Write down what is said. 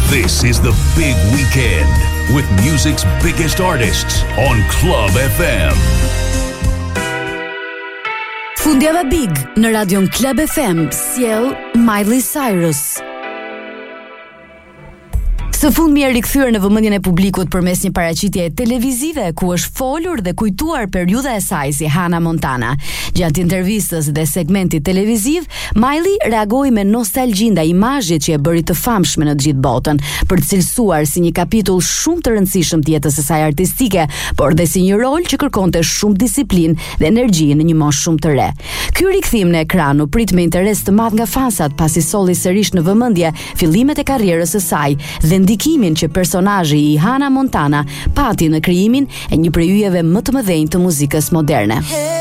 This is the big weekend with music's biggest artists on Club FM. Fundjava Big në radion Club FM sjell Miley Cyrus. Së fundmi e rikthyer në vëmendjen e publikut përmes një paraqitjeje televizive ku është folur dhe kujtuar periudha e saj si Hannah Montana. Gjatë intervistës dhe segmentit televiziv, Miley reagoi me nostalgji ndaj imazhit që e bëri të famshme në të gjithë botën, për të cilësuar si një kapitull shumë të rëndësishëm të jetës së saj artistike, por dhe si një rol që kërkonte shumë disiplinë dhe energji në një moshë shumë të re. Ky rikthim në ekran u prit me interes të madh nga fansat pasi solli sërish në vëmendje fillimet e karrierës së saj dhe ndikimin që personazhi i Hannah Montana pati në krijimin e një prej yjeve më të mëdhenj të muzikës moderne.